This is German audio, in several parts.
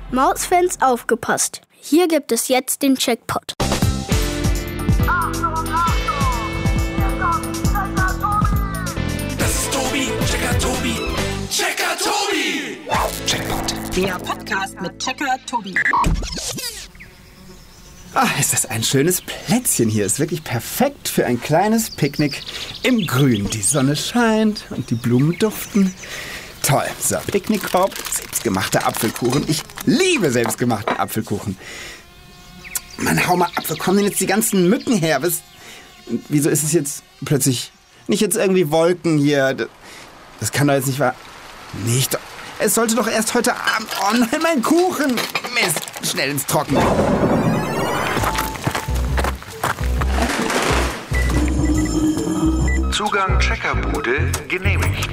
Mausfans aufgepasst. Hier gibt es jetzt den Checkpot. Das ist Tobi, Checker Tobi, Checker Tobi. Checkpot. Der Podcast mit Checker Tobi. Ach, ist das ein schönes Plätzchen hier. Ist wirklich perfekt für ein kleines Picknick im Grün. Die Sonne scheint und die Blumen duften. Toll. So, Picknickkorb, selbstgemachter Apfelkuchen. Ich liebe selbstgemachten Apfelkuchen. Mann, hau mal ab. Wo kommen denn jetzt die ganzen Mücken her? Wieso ist es jetzt plötzlich nicht jetzt irgendwie Wolken hier? Das kann doch jetzt nicht wahr... Nicht. Es sollte doch erst heute Abend... Oh nein, mein Kuchen! Mist, schnell ins Trockene. Zugang Checkerbude genehmigt.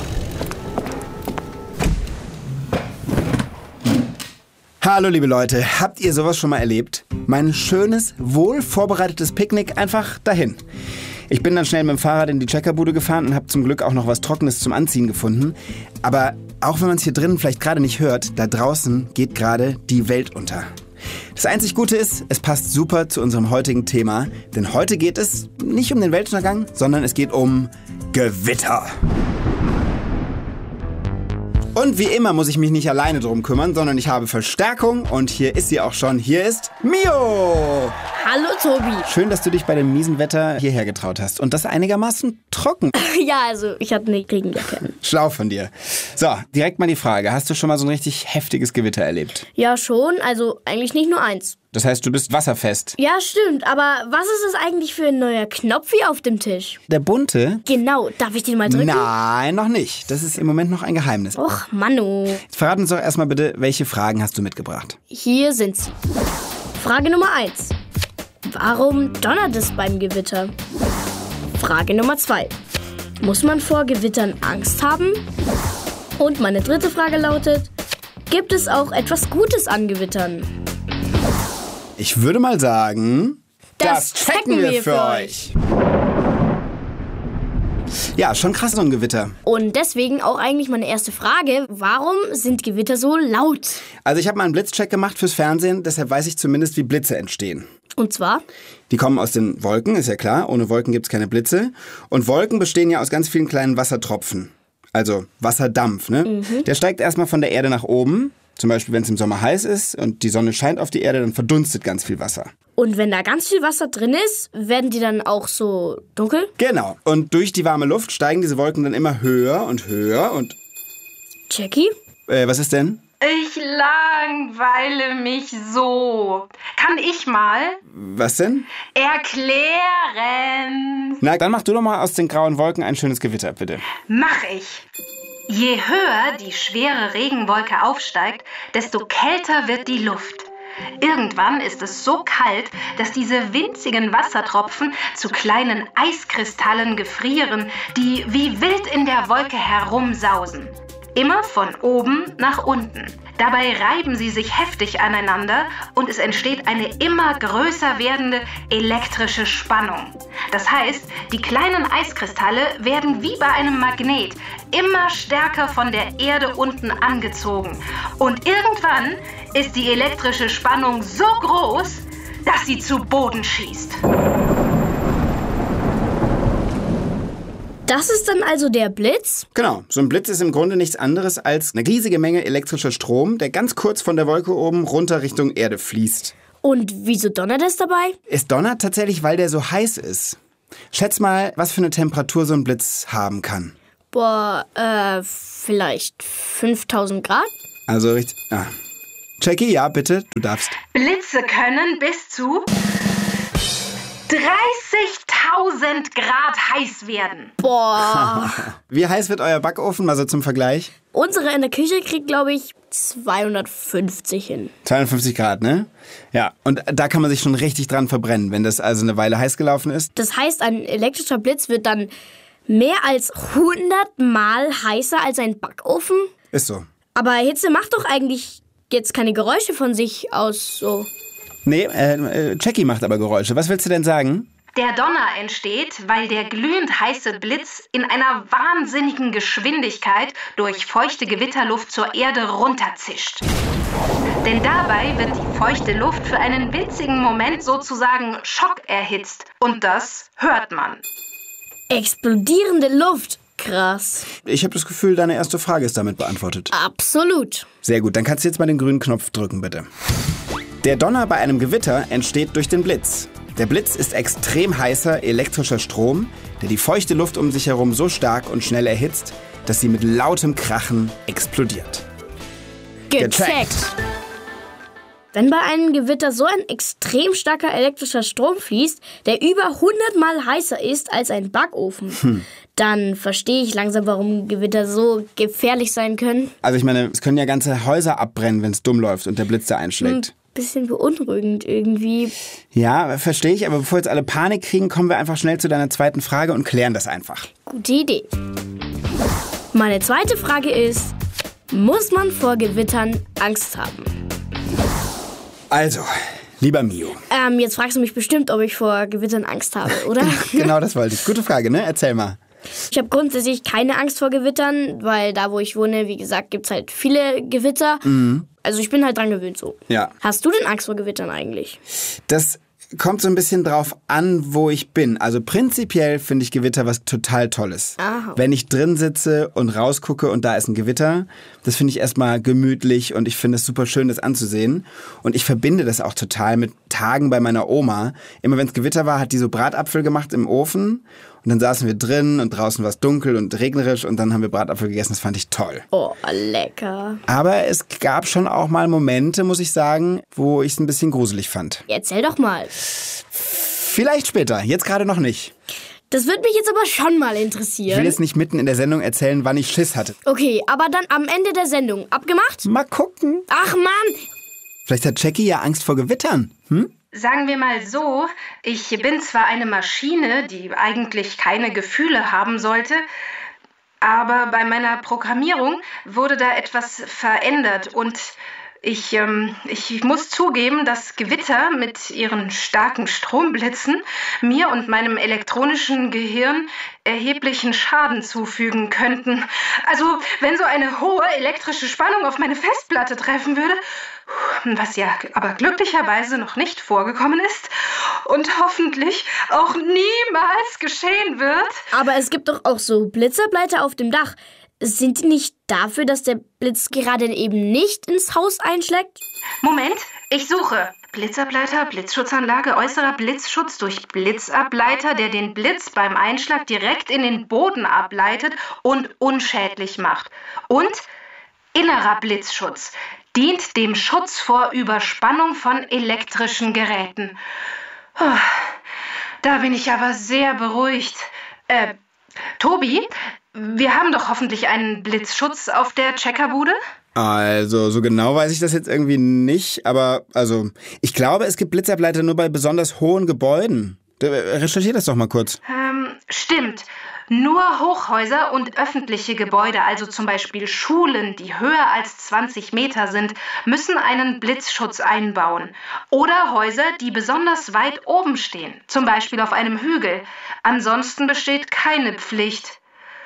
Hallo liebe Leute, habt ihr sowas schon mal erlebt? Mein schönes, wohl vorbereitetes Picknick einfach dahin. Ich bin dann schnell mit dem Fahrrad in die Checkerbude gefahren und habe zum Glück auch noch was Trockenes zum Anziehen gefunden. Aber auch wenn man es hier drinnen vielleicht gerade nicht hört, da draußen geht gerade die Welt unter. Das einzig Gute ist, es passt super zu unserem heutigen Thema, denn heute geht es nicht um den Weltuntergang, sondern es geht um Gewitter. Und wie immer muss ich mich nicht alleine drum kümmern, sondern ich habe Verstärkung und hier ist sie auch schon. Hier ist Mio! Hallo Tobi. Schön, dass du dich bei dem miesen Wetter hierher getraut hast und das einigermaßen trocken. Ja, also ich hatte eine Regenjacke. Schlau von dir. So, direkt mal die Frage. Hast du schon mal so ein richtig heftiges Gewitter erlebt? Ja, schon. Also eigentlich nicht nur eins. Das heißt, du bist wasserfest. Ja, stimmt. Aber was ist das eigentlich für ein neuer Knopf hier auf dem Tisch? Der bunte? Genau. Darf ich den mal drücken? Nein, noch nicht. Das ist im Moment noch ein Geheimnis. Och, Manno. Jetzt verrat uns doch erstmal bitte, welche Fragen hast du mitgebracht? Hier sind sie. Frage Nummer 1. Warum donnert es beim Gewitter? Frage Nummer 2. Muss man vor Gewittern Angst haben? Und meine dritte Frage lautet, gibt es auch etwas Gutes an Gewittern? Ich würde mal sagen, das checken wir für euch. Ja, schon krass so ein Gewitter. Und deswegen auch eigentlich meine erste Frage, warum sind Gewitter so laut? Also ich habe mal einen Blitzcheck gemacht fürs Fernsehen, deshalb weiß ich zumindest, wie Blitze entstehen. Und zwar? Die kommen aus den Wolken, ist ja klar. Ohne Wolken gibt es keine Blitze. Und Wolken bestehen ja aus ganz vielen kleinen Wassertropfen. Also Wasserdampf, ne? Mhm. Der steigt erstmal von der Erde nach oben. Zum Beispiel, wenn es im Sommer heiß ist und die Sonne scheint auf die Erde, dann verdunstet ganz viel Wasser. Und wenn da ganz viel Wasser drin ist, werden die dann auch so dunkel? Genau. Und durch die warme Luft steigen diese Wolken dann immer höher und höher und... Jackie? Was ist denn? Ich langweile mich so. Kann ich mal Was denn? erklären? Na, dann mach du doch mal aus den grauen Wolken ein schönes Gewitter, bitte. Mach ich. Je höher die schwere Regenwolke aufsteigt, desto kälter wird die Luft. Irgendwann ist es so kalt, dass diese winzigen Wassertropfen zu kleinen Eiskristallen gefrieren, die wie wild in der Wolke herumsausen. Immer von oben nach unten. Dabei reiben sie sich heftig aneinander und es entsteht eine immer größer werdende elektrische Spannung. Das heißt, die kleinen Eiskristalle werden wie bei einem Magnet immer stärker von der Erde unten angezogen. Und irgendwann ist die elektrische Spannung so groß, dass sie zu Boden schießt. Das ist dann also der Blitz? Genau, so ein Blitz ist im Grunde nichts anderes als eine riesige Menge elektrischer Strom, der ganz kurz von der Wolke oben runter Richtung Erde fließt. Und wieso donnert es dabei? Es donnert tatsächlich, weil der so heiß ist. Schätz mal, was für eine Temperatur so ein Blitz haben kann. Boah, vielleicht 5000 Grad? Also richtig... Ah. Jackie, ja, bitte, du darfst. Blitze können bis zu 30.000 Grad heiß werden. Boah. Wie heiß wird euer Backofen, mal so zum Vergleich? Unsere in der Küche kriegt, glaube ich, 250 hin. 250 Grad, ne? Ja, und da kann man sich schon richtig dran verbrennen, wenn das also eine Weile heiß gelaufen ist. Das heißt, ein elektrischer Blitz wird dann mehr als 100 Mal heißer als ein Backofen? Ist so. Aber Hitze macht doch eigentlich jetzt keine Geräusche von sich aus, so. Nee, Jackie macht aber Geräusche. Was willst du denn sagen? Der Donner entsteht, weil der glühend heiße Blitz in einer wahnsinnigen Geschwindigkeit durch feuchte Gewitterluft zur Erde runterzischt. Denn dabei wird die feuchte Luft für einen winzigen Moment sozusagen schockerhitzt. Und das hört man. Explodierende Luft. Krass. Ich habe das Gefühl, deine erste Frage ist damit beantwortet. Absolut. Sehr gut, dann kannst du jetzt mal den grünen Knopf drücken, bitte. Der Donner bei einem Gewitter entsteht durch den Blitz. Der Blitz ist extrem heißer elektrischer Strom, der die feuchte Luft um sich herum so stark und schnell erhitzt, dass sie mit lautem Krachen explodiert. Gecheckt. Wenn bei einem Gewitter so ein extrem starker elektrischer Strom fließt, der über 100-mal heißer ist als ein Backofen, dann verstehe ich langsam, warum Gewitter so gefährlich sein können. Also ich meine, es können ja ganze Häuser abbrennen, wenn es dumm läuft und der Blitz da einschlägt. Bisschen beunruhigend irgendwie. Ja, verstehe ich, aber bevor jetzt alle Panik kriegen, kommen wir einfach schnell zu deiner zweiten Frage und klären das einfach. Gute Idee. Meine zweite Frage ist, muss man vor Gewittern Angst haben? Also, lieber Mio. Jetzt fragst du mich bestimmt, ob ich vor Gewittern Angst habe, oder? Genau, das wollte ich. Gute Frage, ne? Erzähl mal. Ich habe grundsätzlich keine Angst vor Gewittern, weil da, wo ich wohne, wie gesagt, gibt's halt viele Gewitter. Also ich bin halt dran gewöhnt so. Ja. Hast du denn Angst vor Gewittern eigentlich? Das kommt so ein bisschen drauf an, wo ich bin. Also prinzipiell finde ich Gewitter was total Tolles. Aha. Wenn ich drin sitze und rausgucke und da ist ein Gewitter, das finde ich erstmal gemütlich und ich finde es super schön, das anzusehen. Und ich verbinde das auch total mit Tagen bei meiner Oma. Immer wenn es Gewitter war, hat die so Bratapfel gemacht im Ofen. Und dann saßen wir drin und draußen war es dunkel und regnerisch und dann haben wir Bratapfel gegessen. Das fand ich toll. Oh, lecker. Aber es gab schon auch mal Momente, muss ich sagen, wo ich es ein bisschen gruselig fand. Erzähl doch mal. Vielleicht später, jetzt gerade noch nicht. Das würde mich jetzt aber schon mal Ich will interessieren. jetzt nicht mitten in der Sendung erzählen, wann ich Schiss hatte. Okay, aber dann am Ende der Sendung. Abgemacht? Mal gucken. Ach Mann! Vielleicht hat Jackie ja Angst vor Gewittern. Sagen wir mal so, ich bin zwar eine Maschine, die eigentlich keine Gefühle haben sollte, aber bei meiner Programmierung wurde da etwas verändert und ich muss zugeben, dass Gewitter mit ihren starken Stromblitzen mir und meinem elektronischen Gehirn erheblichen Schaden zufügen könnten. Also, wenn so eine hohe elektrische Spannung auf meine Festplatte treffen würde, was ja aber glücklicherweise noch nicht vorgekommen ist und hoffentlich auch niemals geschehen wird. Aber es gibt doch auch so Blitzableiter auf dem Dach. Sind die nicht dafür, dass der Blitz gerade eben nicht ins Haus einschlägt? Moment, ich suche. Blitzableiter, Blitzschutzanlage, äußerer Blitzschutz durch Blitzableiter, der den Blitz beim Einschlag direkt in den Boden ableitet und unschädlich macht. Und innerer Blitzschutz dient dem Schutz vor Überspannung von elektrischen Geräten. Da bin ich aber sehr beruhigt. Tobi, wir haben doch hoffentlich einen Blitzschutz auf der Checkerbude? Also, so genau weiß ich das jetzt irgendwie nicht, aber ich glaube, es gibt Blitzableiter nur bei besonders hohen Gebäuden. Recherchier das doch mal kurz. Stimmt. Nur Hochhäuser und öffentliche Gebäude, also zum Beispiel Schulen, die höher als 20 Meter sind, müssen einen Blitzschutz einbauen. Oder Häuser, die besonders weit oben stehen, zum Beispiel auf einem Hügel. Ansonsten besteht keine Pflicht.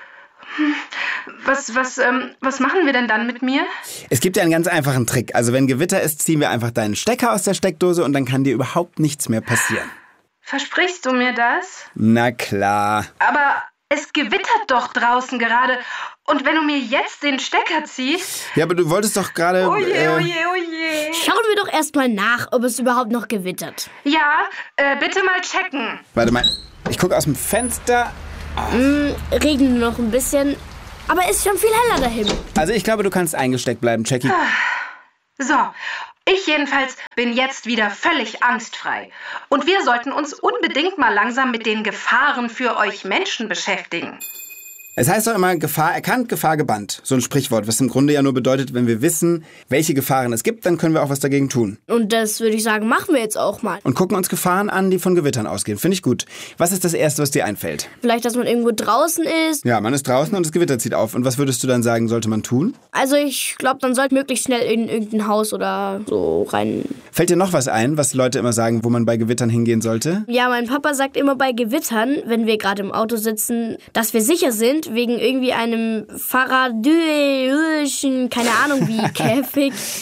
Was machen wir denn dann mit mir? Es gibt ja einen ganz einfachen Trick. Also wenn Gewitter ist, ziehen wir einfach deinen Stecker aus der Steckdose und dann kann dir überhaupt nichts mehr passieren. Versprichst du mir das? Na klar. Aber es gewittert doch draußen gerade. Und wenn du mir jetzt den Stecker ziehst... Ja, aber du wolltest doch gerade... Oje, oje, oje. Schauen wir doch erstmal nach, ob es überhaupt noch gewittert. Ja, bitte mal checken. Warte mal, ich gucke aus dem Fenster. Regnet noch ein bisschen, aber ist schon viel heller da hinten. Also ich glaube, du kannst eingesteckt bleiben, Jackie. So, ich jedenfalls bin jetzt wieder völlig angstfrei. Und wir sollten uns unbedingt mal langsam mit den Gefahren für euch Menschen beschäftigen. Es heißt doch immer, Gefahr erkannt, Gefahr gebannt. So ein Sprichwort, was im Grunde ja nur bedeutet, wenn wir wissen, welche Gefahren es gibt, dann können wir auch was dagegen tun. Und das würde ich sagen, machen wir jetzt auch mal. Und gucken uns Gefahren an, die von Gewittern ausgehen. Finde ich gut. Was ist das Erste, was dir einfällt? Vielleicht, dass man irgendwo draußen ist. Ja, man ist draußen und das Gewitter zieht auf. Und was würdest du dann sagen, sollte man tun? Also ich glaube, dann sollte möglichst schnell in irgendein Haus oder so rein. Fällt dir noch was ein, was Leute immer sagen, wo man bei Gewittern hingehen sollte? Ja, mein Papa sagt immer bei Gewittern, wenn wir gerade im Auto sitzen, dass wir sicher sind, wegen irgendwie einem Faradöischen, keine Ahnung wie, Käfig.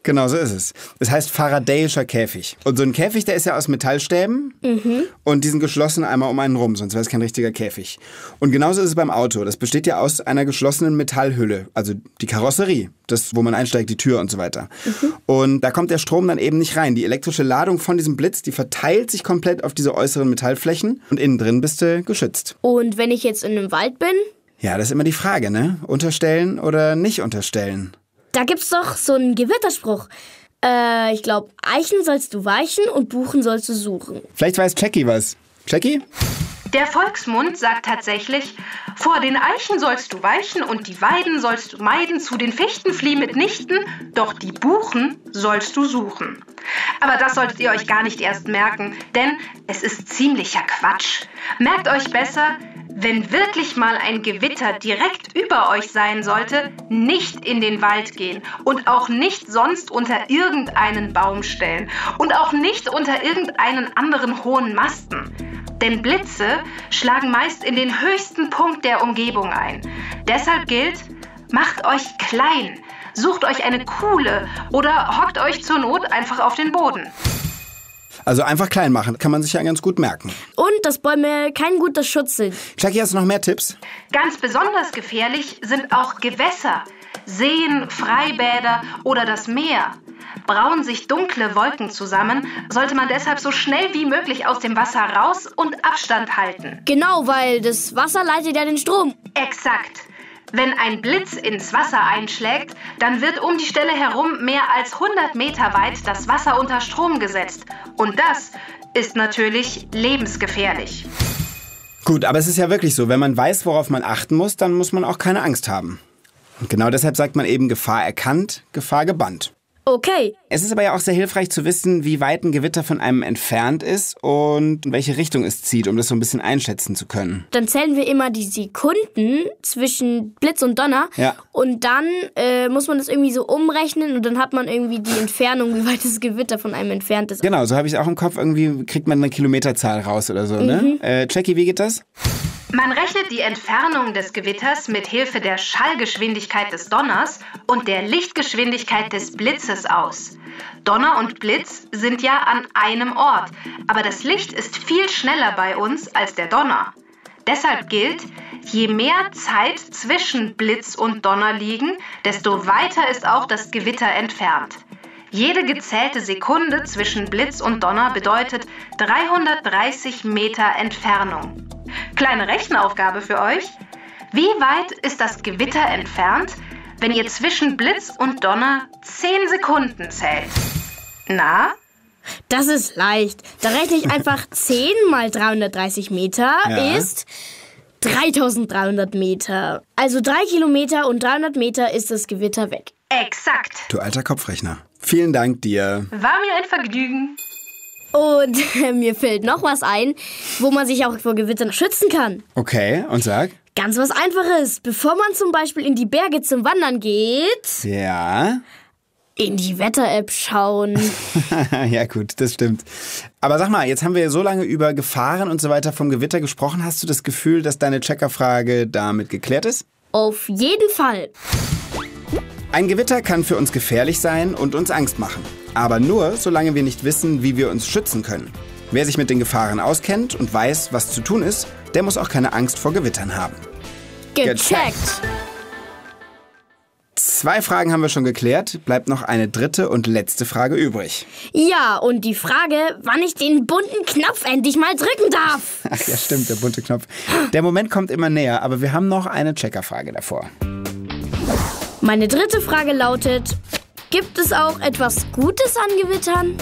Genau, so ist es. Das heißt Faradayischer Käfig. Und so ein Käfig, der ist ja aus Metallstäben und die sind geschlossen einmal um einen rum, sonst wäre es kein richtiger Käfig. Und genauso ist es beim Auto. Das besteht ja aus einer geschlossenen Metallhülle, also die Karosserie, das, wo man einsteigt, die Tür und so weiter. Und da kommt der Strom dann eben nicht rein. Die elektrische Ladung von diesem Blitz, die verteilt sich komplett auf diese äußeren Metallflächen und innen drin bist du geschützt. Und wenn ich jetzt in einem Wald bin? Ja, das ist immer die Frage, ne? Unterstellen oder nicht unterstellen? Da gibt's doch so einen Gewitterspruch. Ich glaube, Eichen sollst du weichen und Buchen sollst du suchen. Vielleicht weiß Jackie was. Jackie? Der Volksmund sagt tatsächlich, vor den Eichen sollst du weichen und die Weiden sollst du meiden, zu den Fichten flieh mitnichten, doch die Buchen sollst du suchen. Aber das solltet ihr euch gar nicht erst merken, denn es ist ziemlicher Quatsch. Merkt euch besser, wenn wirklich mal ein Gewitter direkt über euch sein sollte, nicht in den Wald gehen und auch nicht sonst unter irgendeinen Baum stellen und auch nicht unter irgendeinen anderen hohen Masten. Denn Blitze schlagen meist in den höchsten Punkt der Umgebung ein. Deshalb gilt, macht euch klein, sucht euch eine Kuhle oder hockt euch zur Not einfach auf den Boden. Also einfach klein machen, kann man sich ja ganz gut merken. Und dass Bäume kein guter Schutz sind. Jackie, hast du noch mehr Tipps? Ganz besonders gefährlich sind auch Gewässer, Seen, Freibäder oder das Meer. Brauen sich dunkle Wolken zusammen, sollte man deshalb so schnell wie möglich aus dem Wasser raus und Abstand halten. Genau, weil das Wasser leitet ja den Strom. Exakt. Wenn ein Blitz ins Wasser einschlägt, dann wird um die Stelle herum mehr als 100 Meter weit das Wasser unter Strom gesetzt. Und das ist natürlich lebensgefährlich. Gut, aber es ist ja wirklich so, wenn man weiß, worauf man achten muss, dann muss man auch keine Angst haben. Und genau deshalb sagt man eben Gefahr erkannt, Gefahr gebannt. Okay. Es ist aber ja auch sehr hilfreich zu wissen, wie weit ein Gewitter von einem entfernt ist und in welche Richtung es zieht, um das so ein bisschen einschätzen zu können. Dann zählen wir immer die Sekunden zwischen Blitz und Donner. Ja. Und dann muss man das irgendwie so umrechnen und dann hat man irgendwie die Entfernung, wie weit das Gewitter von einem entfernt ist. Genau, so habe ich es auch im Kopf. Irgendwie kriegt man eine Kilometerzahl raus oder so, ne? Jackie, wie geht das? Man rechnet die Entfernung des Gewitters mit Hilfe der Schallgeschwindigkeit des Donners und der Lichtgeschwindigkeit des Blitzes aus. Donner und Blitz sind ja an einem Ort, aber das Licht ist viel schneller bei uns als der Donner. Deshalb gilt, je mehr Zeit zwischen Blitz und Donner liegen, desto weiter ist auch das Gewitter entfernt. Jede gezählte Sekunde zwischen Blitz und Donner bedeutet 330 Meter Entfernung. Kleine Rechenaufgabe für euch. Wie weit ist das Gewitter entfernt, wenn ihr zwischen Blitz und Donner 10 Sekunden zählt? Na? Das ist leicht. Da rechne ich einfach 10 mal 330 Meter ist 3300 Meter. Also 3 Kilometer und 300 Meter ist das Gewitter weg. Exakt. Du alter Kopfrechner. Vielen Dank dir. War mir ein Vergnügen. Und mir fällt noch was ein, wo man sich auch vor Gewittern schützen kann. Okay, und sag? Ganz was Einfaches. Bevor man zum Beispiel in die Berge zum Wandern geht, Ja. in die Wetter-App schauen. Ja gut, das stimmt. Aber sag mal, jetzt haben wir so lange über Gefahren und so weiter vom Gewitter gesprochen. Hast du das Gefühl, dass deine Checkerfrage damit geklärt ist? Auf jeden Fall. Ein Gewitter kann für uns gefährlich sein und uns Angst machen. Aber nur, solange wir nicht wissen, wie wir uns schützen können. Wer sich mit den Gefahren auskennt und weiß, was zu tun ist, der muss auch keine Angst vor Gewittern haben. Gecheckt. 2 Fragen haben wir schon geklärt. Bleibt noch eine dritte und letzte Frage übrig. Ja, und die Frage, wann ich den bunten Knopf endlich mal drücken darf. Ach ja, stimmt, der bunte Knopf. Der Moment kommt immer näher, aber wir haben noch eine Checkerfrage davor. Meine dritte Frage lautet, gibt es auch etwas Gutes an Gewittern?